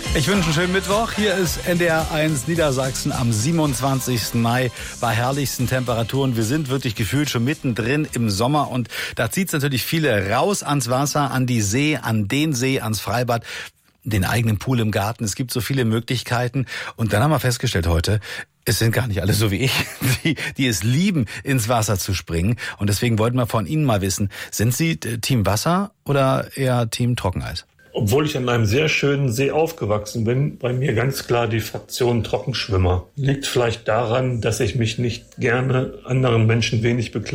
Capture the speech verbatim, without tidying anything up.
Ich wünsche einen schönen Mittwoch. Hier ist N D R eins Niedersachsen am siebenundzwanzigsten Mai bei herrlichsten Temperaturen. Wir sind wirklich gefühlt schon mittendrin im Sommer und da zieht es natürlich viele raus ans Wasser, an die See, an den See, ans Freibad, den eigenen Pool im Garten. Es gibt so viele Möglichkeiten und dann haben wir festgestellt heute, es sind gar nicht alle so wie ich, die, die es lieben, ins Wasser zu springen. Und deswegen wollten wir von Ihnen mal wissen, sind Sie Team Wasser oder eher Team Trockeneis? Obwohl ich an einem sehr schönen See aufgewachsen bin, bei mir ganz klar die Fraktion Trockenschwimmer. Liegt vielleicht daran, dass ich mich nicht gerne anderen Menschen wenig bekleide.